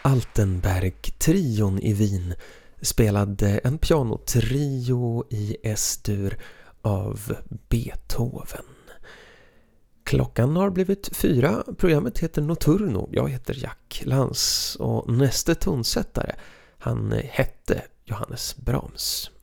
Altenberg-trion i Wien spelade en pianotrio i S-dur av Beethoven. Klockan har blivit 4. Programmet heter Notturno. Jag heter Jack Lans och nästa tonsättare, han hette Johannes Brahms.